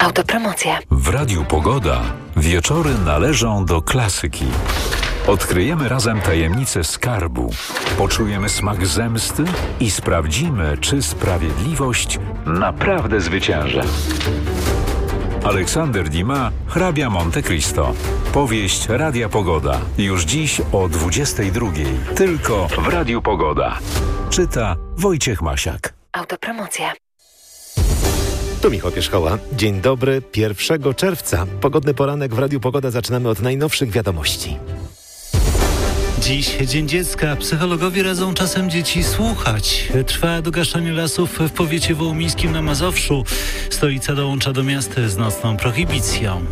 Autopromocja. W Radiu Pogoda wieczory należą do klasyki. Odkryjemy razem tajemnicę skarbu, poczujemy smak zemsty i sprawdzimy, czy sprawiedliwość naprawdę zwycięży. Aleksander Dumas, Hrabia Monte Cristo. Powieść Radia Pogoda. Już dziś o 22:00. Tylko w Radiu Pogoda. Czyta Wojciech Masiak. Autopromocja. Tu Michał Pierzchoła. Dzień dobry, 1 czerwca. Pogodny poranek w Radiu Pogoda. Zaczynamy od najnowszych wiadomości. Dziś Dzień Dziecka. Psychologowie radzą czasem dzieci słuchać. Trwa dogaszanie lasów w powiecie wołomińskim na Mazowszu. Stolica dołącza do miasta z nocną prohibicją.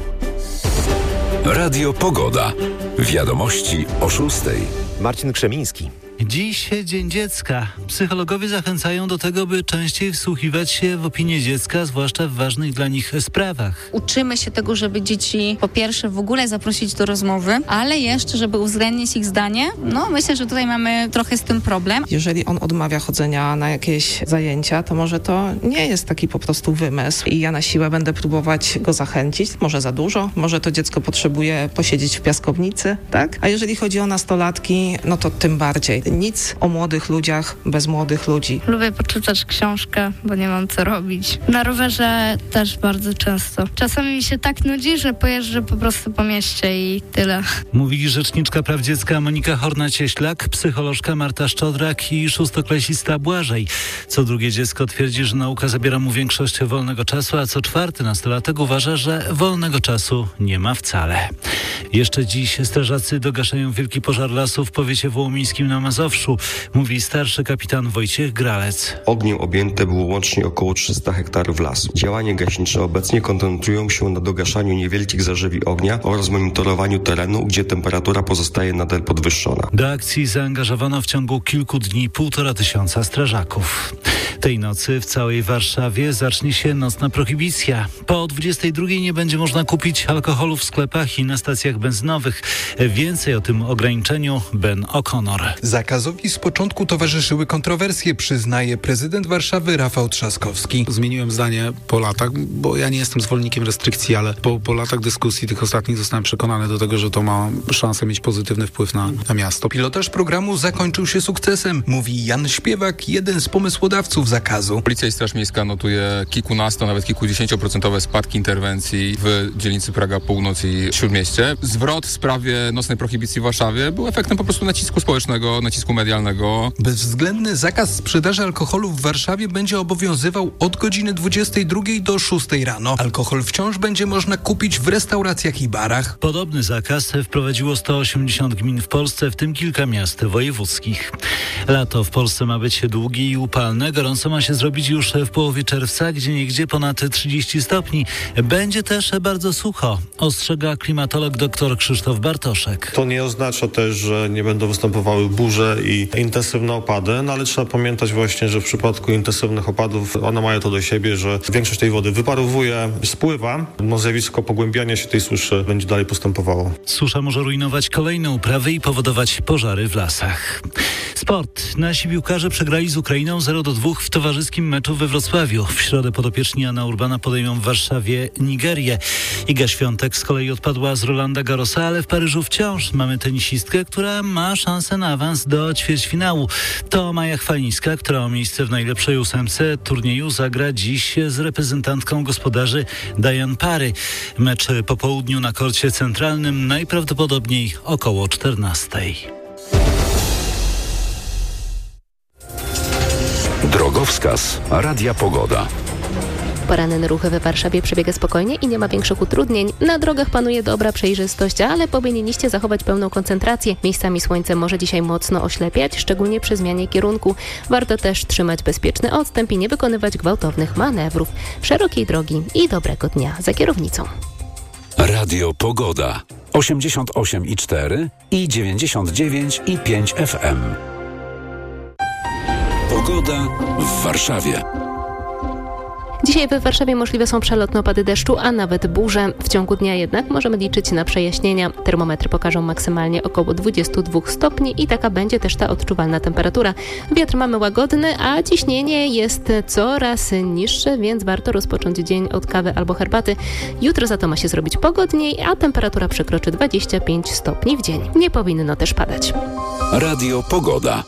Radio Pogoda. Wiadomości o 6:00. Marcin Krzemiński. Dziś Dzień Dziecka. Psychologowie zachęcają do tego, by częściej wsłuchiwać się w opinię dziecka, zwłaszcza w ważnych dla nich sprawach. Uczymy się tego, żeby dzieci po pierwsze w ogóle zaprosić do rozmowy, ale jeszcze, żeby uwzględnić ich zdanie. Myślę, że tutaj mamy trochę z tym problem. Jeżeli on odmawia chodzenia na jakieś zajęcia, to może to nie jest taki po prostu wymysł i ja na siłę będę próbować go zachęcić. Może za dużo, może to dziecko potrzebuje posiedzieć w piaskownicy, tak? A jeżeli chodzi o nastolatki, no to tym bardziej. Nic o młodych ludziach bez młodych ludzi. Lubię poczytać książkę, bo nie mam co robić. Na rowerze też bardzo często. Czasami mi się tak nudzi, że pojeżdżę po prostu po mieście i tyle. Mówi rzeczniczka praw dziecka Monika Horna-Cieślak, psycholożka Marta Szczodrak i szóstoklasista Błażej. Co drugie dziecko twierdzi, że nauka zabiera mu większość wolnego czasu, a co czwarty nastolatek uważa, że wolnego czasu nie ma wcale. Jeszcze dziś strażacy dogaszają wielki pożar lasu w powiecie wołomińskim na Mazowszu, mówi starszy kapitan Wojciech Gralec. Ogniem objęte było łącznie około 300 hektarów lasu. Działania gaśnicze obecnie koncentrują się na dogaszaniu niewielkich zarzewi ognia oraz monitorowaniu terenu, gdzie temperatura pozostaje nadal podwyższona. Do akcji zaangażowano w ciągu kilku dni 1500 strażaków. Tej nocy w całej Warszawie zacznie się nocna prohibicja. Po 22:00 nie będzie można kupić alkoholu w sklepach i na stacjach benzynowych. Więcej o tym ograniczeniu Ben O'Connor. Zakazowi z początku towarzyszyły kontrowersje, przyznaje prezydent Warszawy Rafał Trzaskowski. Zmieniłem zdanie po latach, bo ja nie jestem zwolennikiem restrykcji, ale po latach dyskusji tych ostatnich zostałem przekonany do tego, że to ma szansę mieć pozytywny wpływ na miasto. Pilotaż programu zakończył się sukcesem, mówi Jan Śpiewak, jeden z pomysłodawców zakazu. Policja i Straż Miejska notuje kilkunasto, nawet kilkudziesięcioprocentowe spadki interwencji w dzielnicy Praga Północ i Śródmieście. Zwrot w sprawie nocnej prohibicji w Warszawie był efektem po prostu nacisku społecznego, nacisku medialnego. Bezwzględny zakaz sprzedaży alkoholu w Warszawie będzie obowiązywał od godziny 22:00 do 6:00 rano. Alkohol wciąż będzie można kupić w restauracjach i barach. Podobny zakaz wprowadziło 180 gmin w Polsce, w tym kilka miast wojewódzkich. Lato w Polsce ma być długie i upalne. Gorąco ma się zrobić już w połowie czerwca, gdzieniegdzie ponad 30 stopni. Będzie też bardzo sucho, ostrzega klimatolog dr Krzysztof Bartoszek. To nie oznacza też, że nie będą występowały burze i intensywne opady, ale trzeba pamiętać właśnie, że w przypadku intensywnych opadów one mają to do siebie, że większość tej wody wyparowuje, spływa. Zjawisko pogłębiania się tej suszy będzie dalej postępowało. Susza może rujnować kolejne uprawy i powodować pożary w lasach. Sport. Nasi piłkarze przegrali z Ukrainą 0-2 w towarzyskim meczu we Wrocławiu. W środę podopieczni Jana Urbana podejmą w Warszawie Nigerię. Iga Świątek z kolei odpadła z Rolanda Garrosa, ale w Paryżu wciąż mamy tenisistkę, która ma szansę na awans do ćwierćfinału. To Maja Chwalińska, która o miejsce w najlepszej 8 turnieju zagra dziś z reprezentantką gospodarzy Diane Parry. Mecz po południu na korcie centralnym, najprawdopodobniej około 14:00. Drogowskaz Radia Pogoda. Poranny ruch we Warszawie przebiega spokojnie i nie ma większych utrudnień. Na drogach panuje dobra przejrzystość, ale powinniście zachować pełną koncentrację. Miejscami słońce może dzisiaj mocno oślepiać, szczególnie przy zmianie kierunku. Warto też trzymać bezpieczny odstęp i nie wykonywać gwałtownych manewrów. Szerokiej drogi i dobrego dnia za kierownicą. Radio Pogoda 88,4 i 99,5 FM. Pogoda w Warszawie. Dzisiaj we Warszawie możliwe są przelotne opady deszczu, a nawet burze. W ciągu dnia jednak możemy liczyć na przejaśnienia. Termometry pokażą maksymalnie około 22 stopni i taka będzie też ta odczuwalna temperatura. Wiatr mamy łagodny, a ciśnienie jest coraz niższe, więc warto rozpocząć dzień od kawy albo herbaty. Jutro za to ma się zrobić pogodniej, a temperatura przekroczy 25 stopni w dzień. Nie powinno też padać. Radio Pogoda.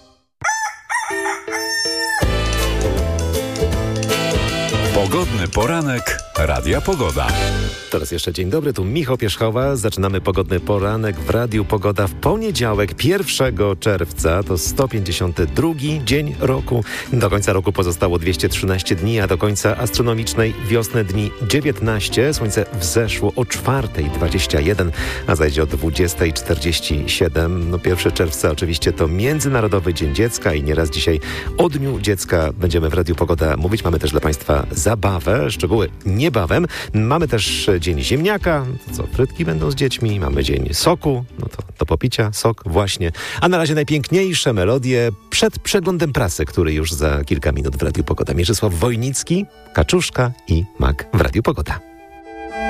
Pogodny poranek Radia Pogoda. Teraz jeszcze dzień dobry, tu Michał Pierzchowa. Zaczynamy pogodny poranek w Radiu Pogoda w poniedziałek, 1 czerwca. To 152 dzień roku. Do końca roku pozostało 213 dni, a do końca astronomicznej wiosny dni 19. Słońce wzeszło o 4:21, a zajdzie o 20:47. 1 czerwca oczywiście to Międzynarodowy Dzień Dziecka i nieraz dzisiaj o Dniu Dziecka będziemy w Radiu Pogoda mówić. Mamy też dla Państwa zabawę, szczegóły niebawem. Mamy też dzień ziemniaka, co frytki będą z dziećmi. Mamy dzień soku, no to do popicia sok właśnie. A na razie najpiękniejsze melodie przed przeglądem prasy, który już za kilka minut w Radiu Pogoda. Mieczysław Wojnicki, Kaczuszka i Mak w Radiu Pogoda.